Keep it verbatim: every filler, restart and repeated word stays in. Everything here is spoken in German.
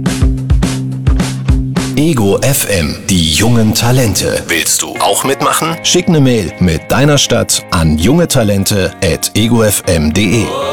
Ego F M, die jungen Talente. Willst du auch mitmachen? Schick eine Mail mit deiner Stadt an junge talente at ego f m punkt de.